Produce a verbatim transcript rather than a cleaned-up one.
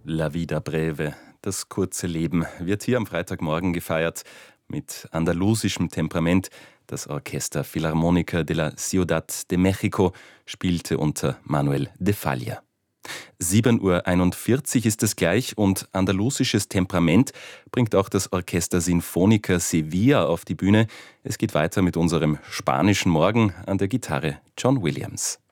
La vida breve, das kurze Leben, wird hier am Freitagmorgen gefeiert mit andalusischem Temperament. Das Orchester Filarmónica de la Ciudad de México spielte unter Manuel de Falla. sieben Uhr einundvierzig ist es gleich und andalusisches Temperament bringt auch das Orchester Sinfónica Sevilla auf die Bühne. Es geht weiter mit unserem spanischen Morgen, an der Gitarre John Williams.